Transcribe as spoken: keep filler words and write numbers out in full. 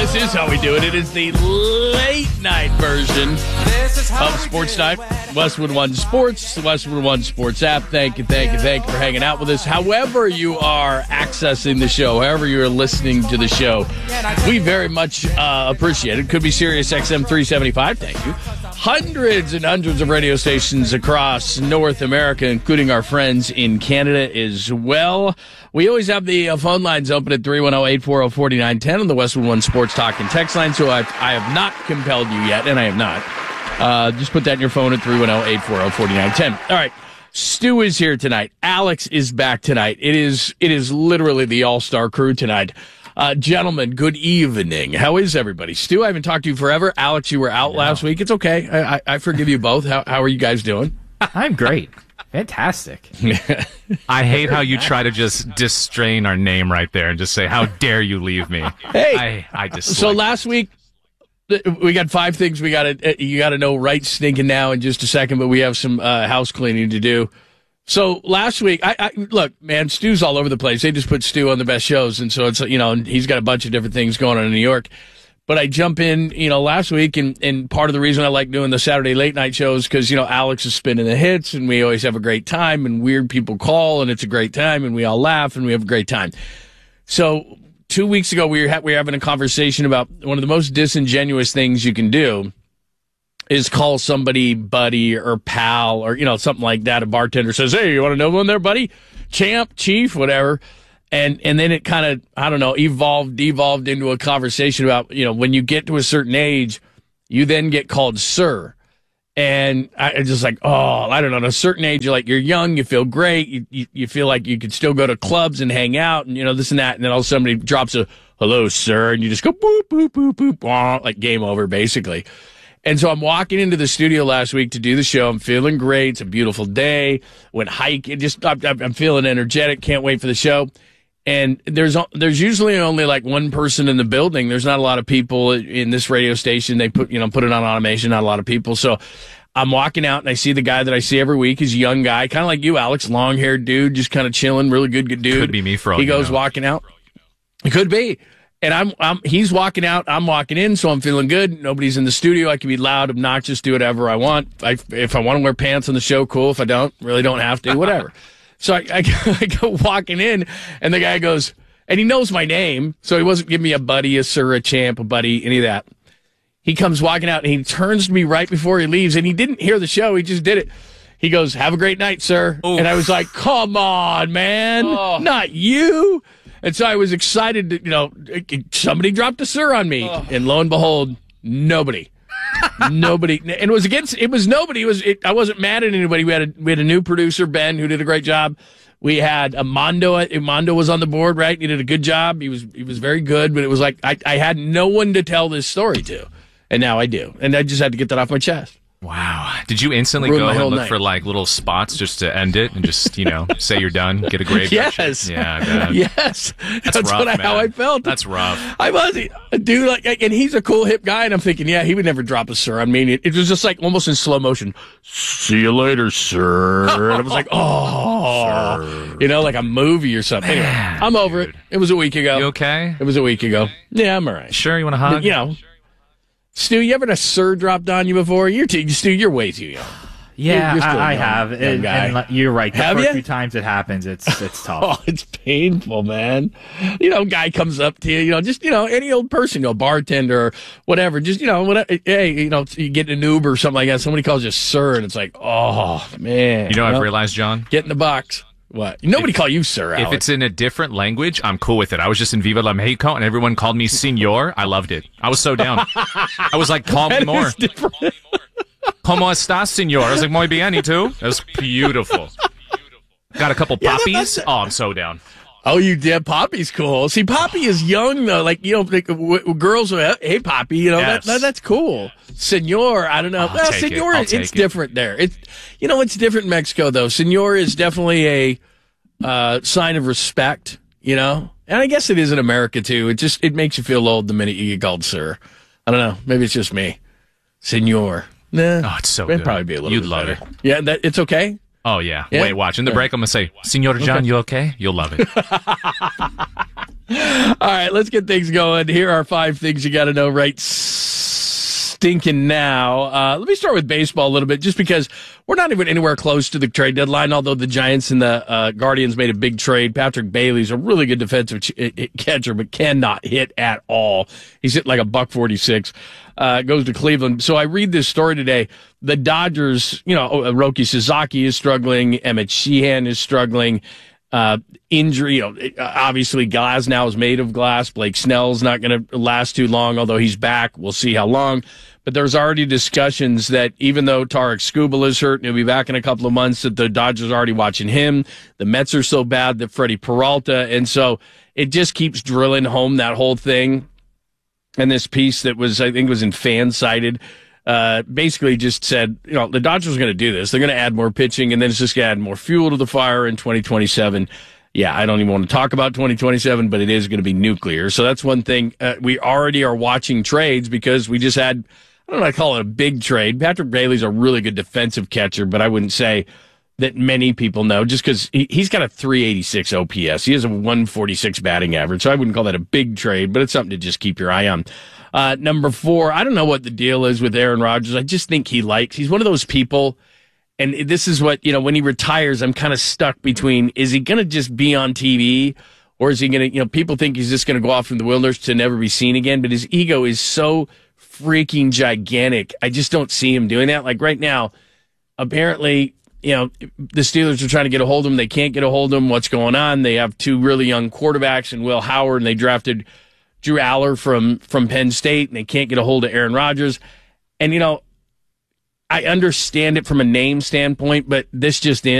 This is how we do it. It is the late night version of Sports Night. Westwood One Sports, the Westwood One Sports app. Thank you, thank you, thank you for hanging out with us. However you are accessing the show, however you are listening to the show, we very much uh, appreciate it. Could be Sirius X M three seventy-five, thank you. Hundreds and hundreds of radio stations across North America, including our friends in Canada as well. We always have the uh, phone lines open at three one zero, eight four zero, four nine one zero on the Westwood One Sports Talk and Text line, so I've, I have not compelled you yet, and I have not. Uh, just put that in your phone at three one zero, eight four zero, four nine one zero. All right. Stu is here tonight. Alex is back tonight. It is it is literally the all-star crew tonight. Uh, gentlemen, good evening. How is everybody? Stu, I haven't talked to you forever. Alex, you were out no. last week. It's okay. I, I, I forgive you both. How, how are you guys doing? I'm great. Fantastic. I hate how you try to just distrain our name right there and just say, how dare you leave me? Hey, I, I dislike so last week, we got five things we got to you got to know right stinking now in just a second, but we have some uh, house cleaning to do. So last week, I, I look, man, Stu's all over the place. They just put Stu on the best shows, and so it's you know he's got a bunch of different things going on in New York. But I jump in, you know, last week, and, and part of the reason I like doing the Saturday late night shows because you know Alex is spinning the hits, and we always have a great time, and weird people call, and it's a great time, and we all laugh, and we have a great time. So two weeks ago, we were ha- we were having a conversation about one of the most disingenuous things you can do is call somebody buddy or pal or, you know, something like that. A bartender says, hey, you want to know one there, buddy? Champ, chief, whatever. And and then it kind of, I don't know, evolved, devolved into a conversation about, you know, when you get to a certain age, you then get called sir. And I it's just like, oh, I don't know, at a certain age, you're like, you're young, you feel great, you, you, you feel like you could still go to clubs and hang out and, you know, this and that. And then all of a sudden somebody drops a hello, sir. And you just go boop, boop, boop, boop, boop, like game over, basically. And so I'm walking into the studio last week to do the show. I'm feeling great. It's a beautiful day. Went hiking. Just I'm, I'm feeling energetic. Can't wait for the show. And there's there's usually only like one person in the building. There's not a lot of people in this radio station. They put you know put it on automation. Not a lot of people. So I'm walking out and I see the guy that I see every week. He's a young guy, kind of like you, Alex, long haired dude, just kind of chilling, really good, good dude. Could be me for all He you goes know. walking out. It could be. And I'm, I'm, he's walking out, I'm walking in, so I'm feeling good. Nobody's in the studio. I can be loud, obnoxious, do whatever I want. I, if I want to wear pants on the show, cool. If I don't, really don't have to, whatever. So I, I, I go walking in, and the guy goes, and he knows my name, so he wasn't giving me a buddy, a sir, a champ, a buddy, any of that. He comes walking out, and he turns to me right before he leaves, and he didn't hear the show. He just did it. He goes, have a great night, sir. Oof. And I was like, come on, man, oh. Not you. And so I was excited to, you know, somebody dropped a sir on me. Oh. And lo and behold, nobody. Nobody. And it was against, it was nobody. It was, it, I wasn't mad at anybody. We had a, we had a new producer, Ben, who did a great job. We had a Mondo. Mondo was on the board, right? He did a good job. He was, he was very good, but it was like, I, I had no one to tell this story to. And now I do. And I just had to get that off my chest. Wow. Did you instantly go and look night. for like little spots just to end it and just, you know, say you're done, get a grave? Yes. Yeah. God. Yes. That's, That's rough, what I, man. how I felt. That's rough. I was a dude like, and he's a cool hip guy, and I'm thinking, yeah, he would never drop a sir. I mean, it, it was just like almost in slow motion. See you later, sir. And I was like, oh, sir. You know, like a movie or something. Anyway, Man, I'm over dude. it. It was a week ago. You okay? It was a week ago. Yeah, I'm all right. Sure, you want to hug? You know. Stu, you ever had a sir dropped on you before? You're too, Stu, you're way too young. Yeah, you're, you're I, I young, have. young And, and you're right. The have first you? few times it happens, it's it's tough. Oh, it's painful, man. You know, guy comes up to you, you know, just, you know, any old person, you know, bartender or whatever, just, you know, whatever, hey, you know, you get in an Uber or something like that, somebody calls you sir, and it's like, oh, man. You know what well, I've realized, John? Get in the box. What? Nobody if, call you sir, Alex. If it's in a different language, I'm cool with it. I was just in Viva la Mexico, and everyone called me senor. I loved it. I was so down. I was like, call me more. ¿Cómo estás, senor? I was like, muy bien, y tú? It was beautiful. Got a couple Yeah, poppies. that, Oh, I'm so down. Oh, you did. Poppy's cool. See, Poppy is young, though. Like, you know, like, w- w- girls are, hey, Poppy, you know, Yes. that, that that's cool. Senor, I don't know. I'll well, take it. senor, I'll it's take it. different there. It's, you know, it's different in Mexico, though. Senor is definitely a uh, sign of respect, you know? And I guess it is in America, too. It just, it makes you feel old the minute you get called sir. I don't know. Maybe it's just me. Senor. Nah. Oh, it's so It'd good. probably be a little You'd bit love better. it. Yeah, that it's okay? Oh, yeah. Yeah? Wait, watch. In the break, I'm going to say, Senor John, Okay. you okay? You'll love it. All right, let's get things going. Here are five things you got to know right stinking now. Uh, let me start with baseball a little bit, just because we're not even anywhere close to the trade deadline, although the Giants and the uh, Guardians made a big trade. Patrick Bailey's a really good defensive ch- catcher, but cannot hit at all. He's hitting like a buck forty-six. Uh, goes to Cleveland. So I read this story today. The Dodgers, you know, Roki Sasaki is struggling. Emmett Sheehan is struggling. Uh, injury, you know, obviously Glasnow is made of glass. Blake Snell's not going to last too long, although he's back. We'll see how long. But there's already discussions that even though Tarek Skubal is hurt and he'll be back in a couple of months, that the Dodgers are already watching him. The Mets are so bad that Freddie Peralta. And so it just keeps drilling home that whole thing. And this piece that was, I think was in Fansided, uh, basically just said, you know, the Dodgers are going to do this. They're going to add more pitching, and then it's just going to add more fuel to the fire in twenty twenty-seven. Yeah, I don't even want to talk about twenty twenty-seven, but it is going to be nuclear. So that's one thing. Uh, we already are watching trades because we just had, I don't know, I call it a big trade. Patrick Bailey's a really good defensive catcher, but I wouldn't say that many people know, just because he, he's got a three eighty-six O P S. He has a one forty-six batting average, so I wouldn't call that a big trade, but it's something to just keep your eye on. Uh, number four, I don't know what the deal is with Aaron Rodgers. I just think he likes, he's one of those people, and this is what, you know, when he retires, I'm kind of stuck between, is he going to just be on T V, or is he going to, you know, people think he's just going to go off in the wilderness to never be seen again, but his ego is so freaking gigantic. I just don't see him doing that. Like right now, apparently, you know, the Steelers are trying to get a hold of him. They can't get a hold of him. What's going on? They have two really young quarterbacks and Will Howard, and they drafted Drew Aller from, from Penn State, and they can't get a hold of Aaron Rodgers. And, you know, I understand it from a name standpoint, but this just in.